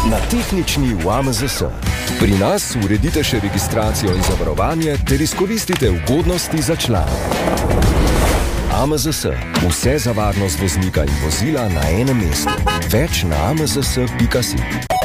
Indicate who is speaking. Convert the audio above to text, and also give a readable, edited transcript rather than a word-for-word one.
Speaker 1: na tehnični v AMZS. Pri nas uredite še registracijo in zavarovanje ter izkoristite ugodnosti za člana. AMZS. Vse za varnost voznika in vozila na enem mestu. Več na amzs.si.